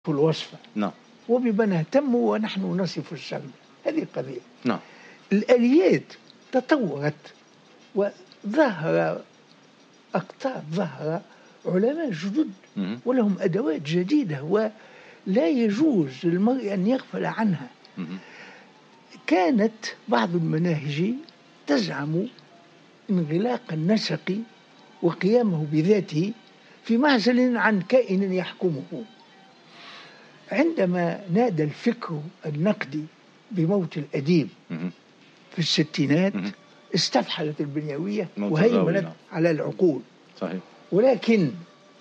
الوصف. نعم. وبما نهتم ونحن نصف الشر. هذه قضية. نعم. الآليات تطورت وظهر أقطاب، ظهر علماء جدد ولهم أدوات جديدة ولا يجوز للمرء أن يغفل عنها. كانت بعض المناهج تزعم انغلاق النسق وقيامه بذاته في معزل عن كائن يحكمه. عندما نادى الفكر النقدي بموت الأديب في الستينات استفحلت البنيوية وهيمنت على العقول. صحيح. ولكن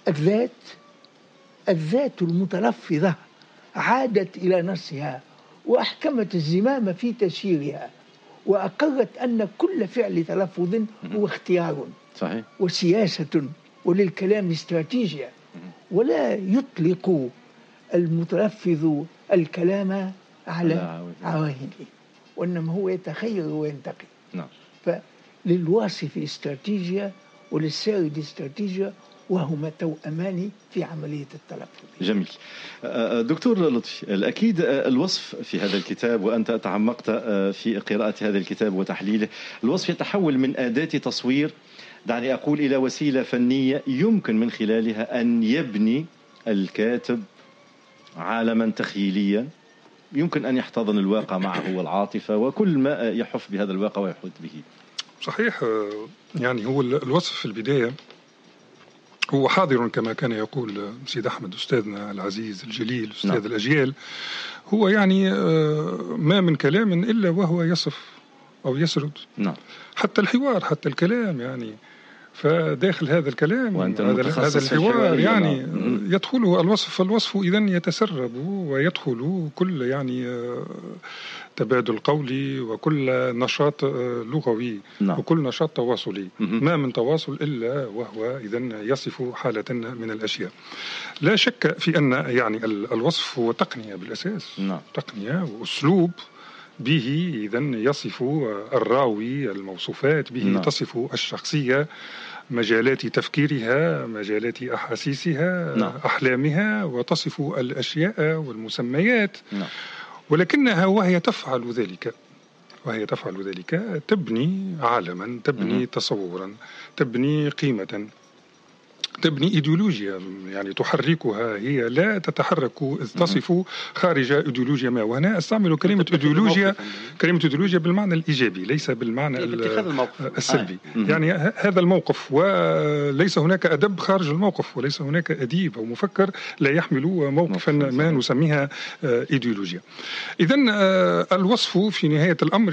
الذات المتلفظة عادت إلى نفسها وأحكمت الزمام في تسييرها وأقرت أن كل فعل تلفظ هو اختيار. صحيح. وسياسة وللكلام استراتيجية، ولا يطلق المتلفظ الكلام على عواهنه، وإنما هو يتخير وينتقي. نعم. فللواصف استراتيجية وللسارد استراتيجية، وهما توأمان في عملية التلفظ. جميل. دكتور لطفي، الأكيد الوصف في هذا الكتاب، وأنت تعمقت في قراءة هذا الكتاب وتحليله، الوصف يتحول من أداة تصوير، دعني أقول، إلى وسيلة فنية يمكن من خلالها أن يبني الكاتب عالما تخيليا يمكن أن يحتضن الواقع معه والعاطفة وكل ما يحف بهذا الواقع ويحوط به. صحيح. يعني هو الوصف في البداية هو حاضر كما كان يقول سيد أحمد أستاذنا العزيز الجليل أستاذ نعم. الأجيال. هو يعني ما من كلام إلا وهو يصف أو يسرد. نعم. حتى الحوار، حتى الكلام يعني. فداخل هذا الكلام هذا الحوار يعني يدخله الوصف. فالوصف إذن يتسرب ويدخل كل يعني تبادل قولي وكل نشاط لغوي. نعم. وكل نشاط تواصلي. ما من تواصل إلا وهو إذن يصف حالة من الأشياء. لا شك في أن يعني الوصف هو تقنية بالأساس. نعم. تقنية وأسلوب به إذن يصف الراوي الموصوفات به. نعم. تصف الشخصية، مجالات تفكيرها، مجالات أحاسيسها. نعم. أحلامها، وتصف الأشياء والمسميات. نعم. ولكنها وهي تفعل ذلك تبني عالما، تبني تصورا، تبني قيمة، تبني إيديولوجيا يعني تحركها. هي لا تتحرك إذ تصف خارج إيديولوجيا ما. وهنا أستعمل كلمة إيديولوجيا بالمعنى الإيجابي ليس بالمعنى السلبي. يعني هذا الموقف، وليس هناك أدب خارج الموقف، وليس هناك أديب أو مفكر لا يحمل موقفا ما نسميها إيديولوجيا. إذن الوصف في نهاية الأمر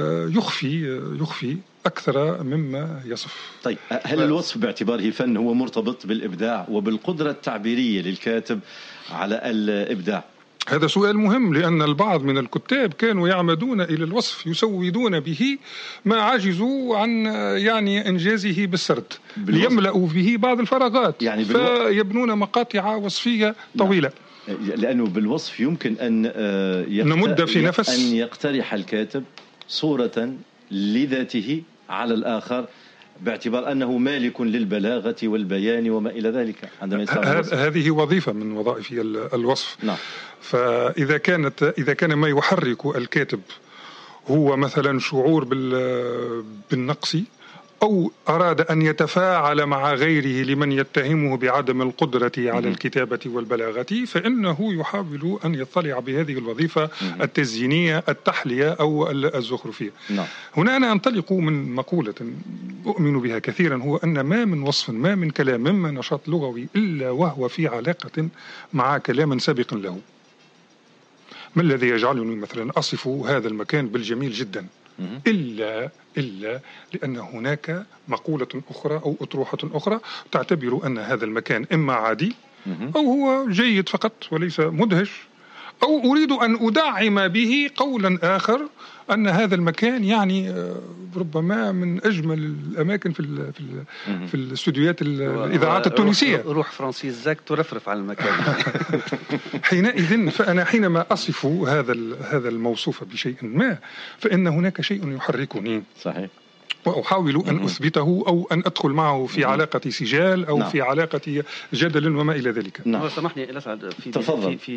يخفي أكثر مما يصف. طيب، هل الوصف باعتباره فن هو مرتبط بالإبداع وبالقدرة التعبيرية للكاتب على الإبداع؟ هذا سؤال مهم، لأن البعض من الكتاب كانوا يعمدون إلى الوصف، يسودون به ما عجزوا عن يعني إنجازه بالسرد، ليملأوا به بعض الفراغات يعني فيبنون مقاطع وصفية طويلة. لأنه بالوصف يمكن أن نمد في نفس أن يقترح الكاتب صورة لذاته على الآخر باعتبار أنه مالك للبلاغة والبيان وما إلى ذلك. عندما هذه وظيفة من وظائف الوصف. نعم. فإذا كان ما يحرك الكاتب هو مثلا شعور بالنقص، أو أراد أن يتفاعل مع غيره لمن يتهمه بعدم القدرة على الكتابة والبلاغة، فإنه يحاول أن يطلع بهذه الوظيفة التزيينية، التحلية أو الزخرفية. هنا أنا أنطلق من مقولة أؤمن بها كثيرا، هو أن ما من وصف، ما من كلام، مما نشاط لغوي إلا وهو في علاقة مع كلام سابق له. ما الذي يجعلني مثلا أصف هذا المكان بالجميل جدا؟ إلا لأن هناك مقولة أخرى أو أطروحة أخرى تعتبر أن هذا المكان إما عادي أو هو جيد فقط وليس مدهش، أو أريد أن أدعم به قولا آخر أن هذا المكان يعني ربما من أجمل الأماكن في الاستوديوهات الإذاعات التونسية. روح فرانسيس زاك ترفرف على المكان. حينئذ فأنا حينما أصف هذا الموصوف بشيء ما، فإن هناك شيء يحركني. صحيح. وأحاول أن أثبته أو أن أدخل معه في علاقة سجال أو في علاقة جدل وما إلى ذلك. سامحني الأسعد تفضل. في